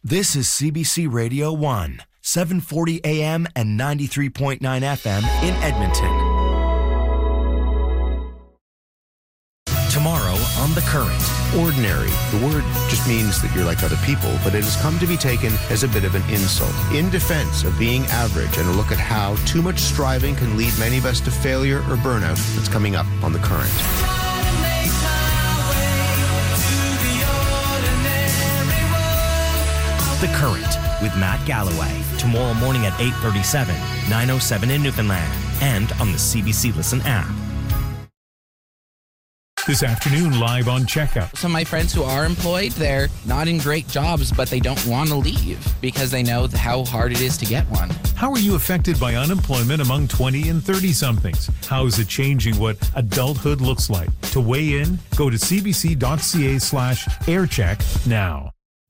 This is CBC Radio 1, 740 AM and 93.9 FM in Edmonton. Tomorrow on The Current. Ordinary. The word just means that you're like other people, but it has come to be taken as a bit of an insult. In defense of being average and a look at how too much striving can lead many of us to failure or burnout, that's coming up on The Current. The Current with Matt Galloway. Tomorrow morning at 8:37, 9:07 in Newfoundland, and on the CBC Listen app. This afternoon, live on Checkup. Some of my friends who are employed, they're not in great jobs, but they don't want to leave because they know how hard it is to get one. How are you affected by unemployment among 20 and 30-somethings? How is it changing what adulthood looks like? To weigh in, go to cbc.ca/aircheck now.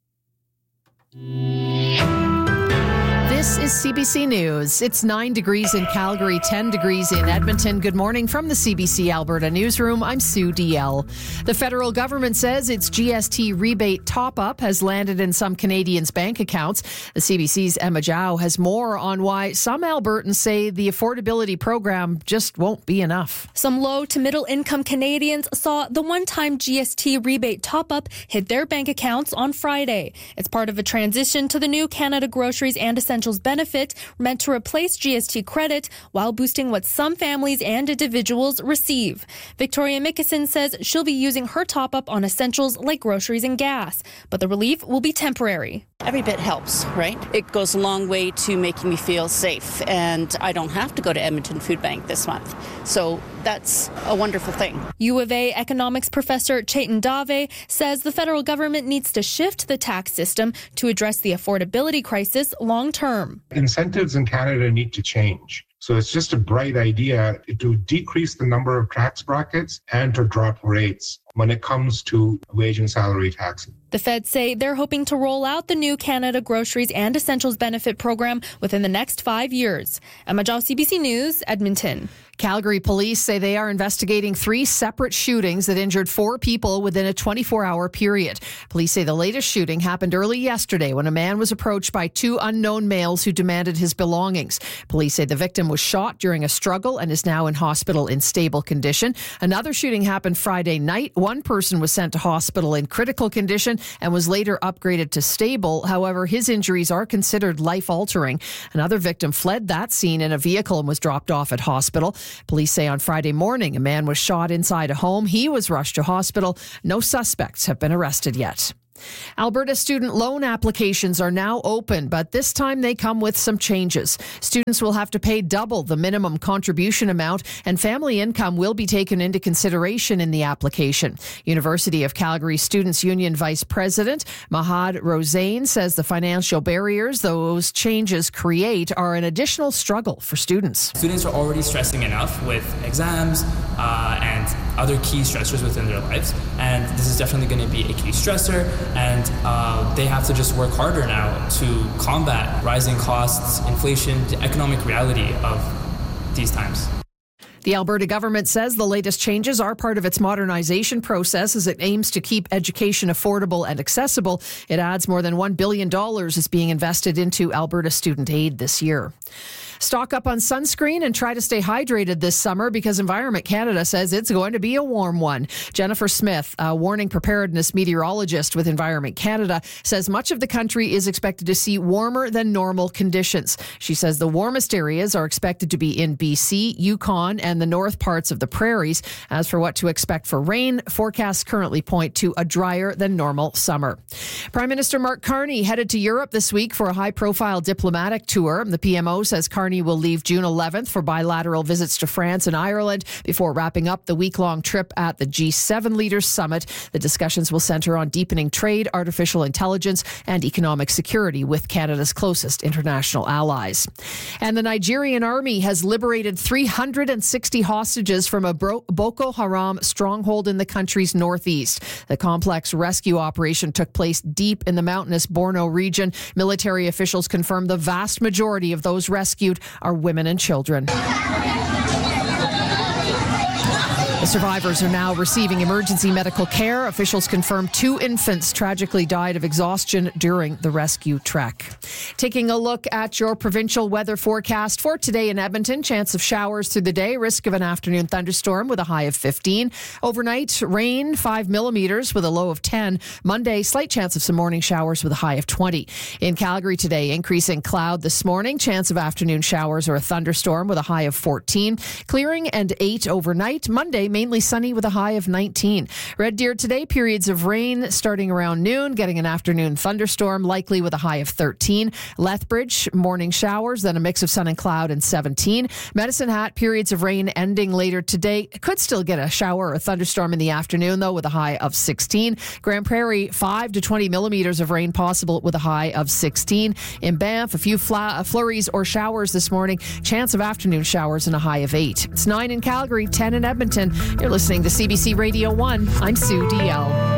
This is CBC News. It's 9 degrees in Calgary, 10 degrees in Edmonton. Good morning from the CBC Alberta newsroom. I'm Sue DL. The federal government says its GST rebate top-up has landed in some Canadians' bank accounts. The CBC's Emma Zhao has more on why some Albertans say the affordability program just won't be enough. Some low to middle income Canadians saw the one-time GST rebate top-up hit their bank accounts on Friday. It's part of a transition to the new Canada Groceries and Essentials benefit meant to replace GST credit while boosting what some families and individuals receive. Victoria Mickelson says she'll be using her top-up on essentials like groceries and gas, but the relief will be temporary. Every bit helps, right? It goes a long way to making me feel safe, and I don't have to go to Edmonton Food Bank this month. So that's a wonderful thing. U of A economics professor Chetan Dave says the federal government needs to shift the tax system to address the affordability crisis long term. Incentives in Canada need to change. So it's just a bright idea to decrease the number of tax brackets and to drop rates when it comes to wage and salary taxing. The feds say they're hoping to roll out the new Canada Groceries and Essentials benefit program within the next 5 years. Emma Zhao, CBC News, Edmonton. Calgary police say they are investigating 3 separate shootings that injured 4 people within a 24-hour period. Police say the latest shooting happened early yesterday when a man was approached by 2 unknown males who demanded his belongings. Police say the victim was shot during a struggle and is now in hospital in stable condition. Another shooting happened Friday night. One person was sent to hospital in critical condition and was later upgraded to stable. However, his injuries are considered life-altering. Another victim fled that scene in a vehicle and was dropped off at hospital. Police say on Friday morning, a man was shot inside a home. He was rushed to hospital. No suspects have been arrested yet. Alberta student loan applications are now open, but this time they come with some changes. Students will have to pay double the minimum contribution amount, and family income will be taken into consideration in the application. University of Calgary Students' Union Vice President Mahad Rosain says the financial barriers those changes create are an additional struggle for students. Students are already stressing enough with exams and other key stressors within their lives, and this is definitely going to be a key stressor. And they have to just work harder now to combat rising costs, inflation, the economic reality of these times. The Alberta government says the latest changes are part of its modernization process as it aims to keep education affordable and accessible. It adds more than $1 billion is being invested into Alberta student aid this year. Stock up on sunscreen and try to stay hydrated this summer because Environment Canada says it's going to be a warm one. Jennifer Smith, a warning preparedness meteorologist with Environment Canada, says much of the country is expected to see warmer than normal conditions. She says the warmest areas are expected to be in BC, Yukon, and the north parts of the prairies. As for what to expect for rain, forecasts currently point to a drier than normal summer. Prime Minister Mark Carney headed to Europe this week for a high-profile diplomatic tour. The PMO says Carney will leave June 11th for bilateral visits to France and Ireland before wrapping up the week-long trip at the G7 Leaders Summit. The discussions will center on deepening trade, artificial intelligence, and economic security with Canada's closest international allies. And the Nigerian army has liberated 360 hostages from a Boko Haram stronghold in the country's northeast. The complex rescue operation took place deep in the mountainous Borno region. Military officials confirmed the vast majority of those rescued are women and children. The survivors are now receiving emergency medical care. Officials confirm 2 infants tragically died of exhaustion during the rescue trek. Taking a look at your provincial weather forecast for today in Edmonton. Chance of showers through the day. Risk of an afternoon thunderstorm with a high of 15. Overnight, rain 5 millimeters with a low of 10. Monday, slight chance of some morning showers with a high of 20. In Calgary today, increasing cloud this morning. Chance of afternoon showers or a thunderstorm with a high of 14. Clearing and 8 overnight. Monday, mainly sunny with a high of 19. Red Deer today, periods of rain starting around noon, getting an afternoon thunderstorm, likely with a high of 13. Lethbridge, morning showers, then a mix of sun and cloud and 17. Medicine Hat, periods of rain ending later today. Could still get a shower or a thunderstorm in the afternoon, though, with a high of 16. Grand Prairie, 5 to 20 millimeters of rain possible with a high of 16. In Banff, a few flurries or showers this morning. Chance of afternoon showers and a high of 8. It's 9 in Calgary, 10 in Edmonton. You're listening to CBC Radio 1. I'm Sue DL.